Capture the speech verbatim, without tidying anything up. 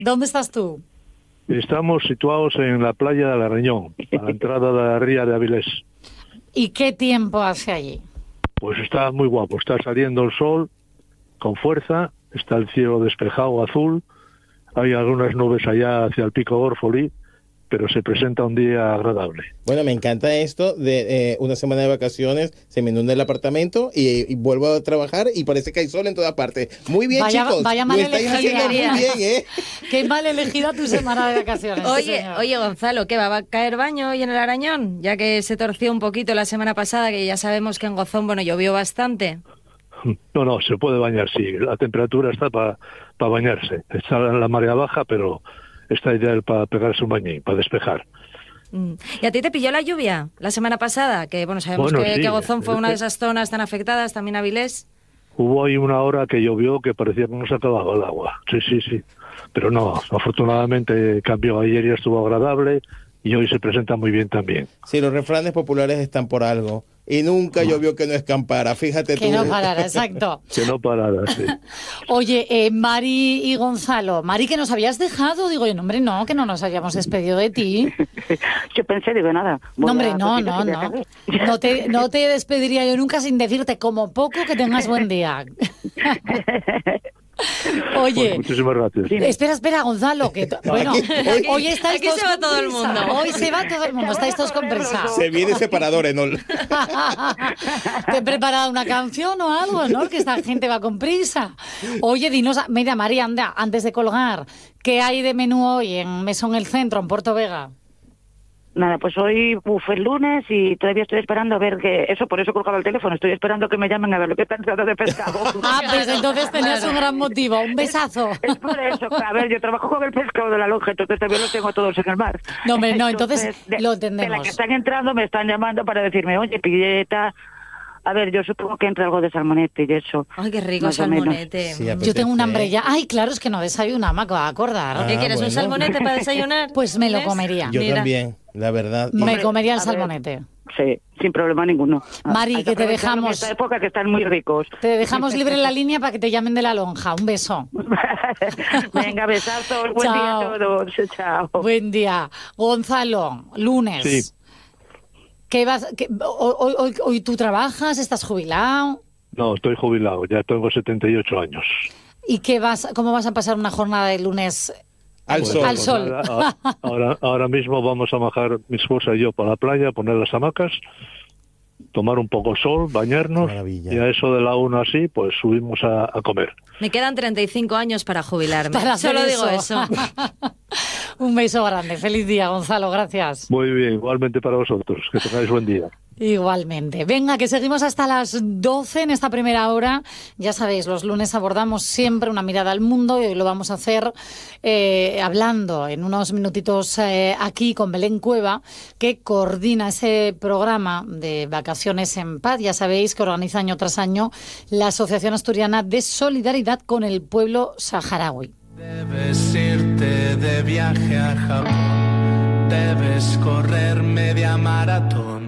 ¿Dónde estás tú? Estamos situados en la playa de la Reñón, a la entrada de la ría de Avilés. ¿Y qué tiempo hace allí? Pues está muy guapo, está saliendo el sol con fuerza, está el cielo despejado azul, hay algunas nubes allá hacia el pico Orfoli, pero se presenta un día agradable. Bueno, me encanta esto de eh, una semana de vacaciones, se me inunda el apartamento y, y vuelvo a trabajar y parece que hay sol en toda parte. Muy bien, vaya, chicos. Vaya mal lo estáis haciendo muy bien, ¿eh? Qué mal elegida tu semana de vacaciones. Oye, señor. oye, Gonzalo, ¿qué va a caer baño hoy en el Arañón? Ya que se torció un poquito la semana pasada, que ya sabemos que en Gozón, bueno, llovió bastante. No, no, se puede bañar, sí. La temperatura está para pa bañarse. Está en la marea baja, pero está ideal para pegarse un bañín, para despejar. Mm. ¿Y a ti te pilló la lluvia la semana pasada? Que bueno, sabemos Bueno, que, sí. que Gozón fue una de esas zonas tan afectadas, también Avilés. Hubo ahí una hora que llovió que parecía que no se acababa el agua. Sí, sí, sí. Pero no, afortunadamente cambió. Ayer ya estuvo agradable y hoy se presenta muy bien también. Sí, los refranes populares están por algo. Y nunca llovió que no escampara, fíjate que tú. Que no parara, exacto. Que no parara, sí. Oye, eh, Mari y Gonzalo, Mari, que nos habías dejado, digo, no, hombre, no, que no nos habíamos despedido de ti. Yo pensé, digo, nada. No, hombre, no, no, no. No te, no te despediría yo nunca sin decirte como poco que tengas buen día. Oye, pues muchísimas gracias. Sí. Espera, espera, Gonzalo, que bueno, hoy, hoy estáis aquí todos se va con todo el prisa. mundo. Hoy se va todo el mundo, estáis todos con prisa. Se viene separadores, ¿no? ¿Te he preparado una canción o algo, no? Que esta gente va con prisa. Oye, dinos, mira, María, anda, antes de colgar, ¿qué hay de menú hoy en Mesón El Centro, en Puerto Vega? Nada, pues hoy uf, es lunes y todavía estoy esperando a ver que... Eso, por eso colgaba el teléfono. Estoy esperando que me llamen a ver lo que he pensado de pescado. Ah, pues entonces tenías un gran motivo. Un besazo. Es por eso. A ver, yo trabajo con el pescado de la lonja, entonces también los tengo todos en el mar. No, hombre, no, entonces, entonces de, lo entendemos. De la que están entrando me están llamando para decirme, oye, pilleta... A ver, yo supongo que entra algo de salmonete y eso. Ay, qué rico salmonete. Sí, yo tengo un hambre ya. Ay, claro, es que no desayuna, me acabo de acordar. Ah, ¿Qué quieres, bueno. un salmonete para desayunar? Pues me lo comería. Yo Mira. también, la verdad. Me Hombre, comería el a ver, salmonete. Sí, sin problema ninguno. Mari, Hay que te dejamos... En esta época que están muy ricos. Te dejamos libre en la línea para que te llamen de la lonja. Un beso. Venga, besazos. Buen Chao. día a todos. Chao. Buen día. Gonzalo, lunes. Sí. ¿Qué vas, qué, hoy, hoy, hoy tú trabajas? ¿Estás jubilado? No, estoy jubilado, ya tengo setenta y ocho años. ¿Y qué vas, cómo vas a pasar una jornada de lunes al sol? Al sol. Pues nada, ahora, ahora mismo vamos a bajar mi esposa y yo para la playa, poner las hamacas, tomar un poco sol, bañarnos, Maravilla. y a eso de la una así, pues subimos a, a comer. Me quedan treinta y cinco años para jubilarme. Para Solo hacer digo eso. eso. Un beso grande. Feliz día, Gonzalo. Gracias. Muy bien, igualmente para vosotros. Que tengáis buen día. Igualmente. Venga, que seguimos hasta las doce en esta primera hora. Ya sabéis, los lunes abordamos siempre una mirada al mundo y hoy lo vamos a hacer eh, hablando en unos minutitos eh, aquí con Belén Cueva, que coordina ese programa de Vacaciones en Paz. Ya sabéis que organiza año tras año la Asociación Asturiana de Solidaridad con el Pueblo Saharaui. Debes irte de viaje a Japón, debes correr media maratón.